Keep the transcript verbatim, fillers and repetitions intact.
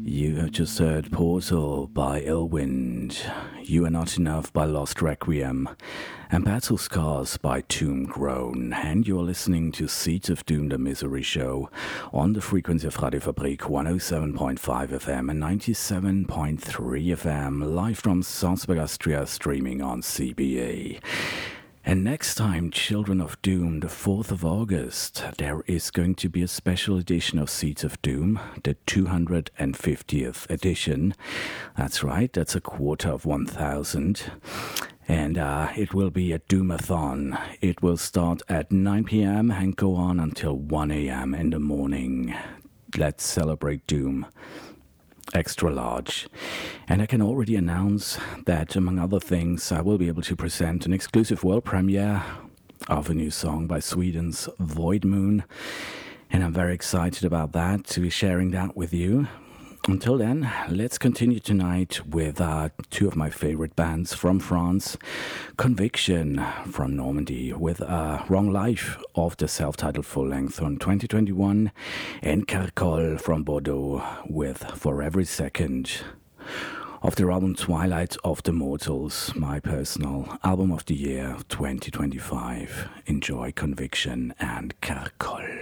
You have just heard Portal by Illwind, You Are Not Enough by Lost Requiem, and Battle Scars by Tomb Grown, and you're listening to Seeds of Doom, the Misery Show, on the frequency of Radio Fabrik one oh seven point five F M and ninety-seven point three F M, live from Salzburg, Austria, streaming on C B A. And next time, Children of Doom, the fourth of August, there is going to be a special edition of Seeds of Doom, the two hundred fiftieth edition. That's right, that's a quarter of one thousand. And uh, it will be a Doomathon. It will start at nine p.m. and go on until one a.m. in the morning. Let's celebrate Doom. Extra large. And I can already announce that, among other things, I will be able to present an exclusive world premiere of a new song by Sweden's Void Moon. And I'm very excited about that, to be sharing that with you. Until then, let's continue tonight with uh, two of my favorite bands from France. Conviction from Normandy with uh, Wrong Life of the self-titled full-length on twenty twenty-one, and Carcol from Bordeaux with For Every Second of their album Twilight of the Mortals, my personal album of the year twenty twenty-five. Enjoy Conviction and Carcol.